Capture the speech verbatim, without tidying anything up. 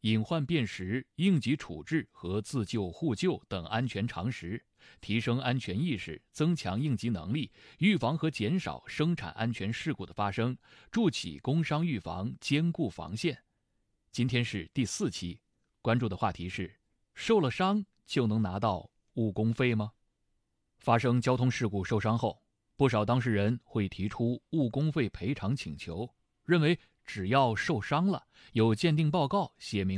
隐患辨识、应急处置和自救互救等安全常识，提升安全意识，增强应急能力，预防和减少生产安全事故的发生，筑起工伤预防坚固防线。今天是第四期，关注的话题是：受了伤就能拿到误工费吗？发生交通事故受伤后，不少当事人会提出误工费赔偿请求，认为只要受伤了，有鉴定报告写明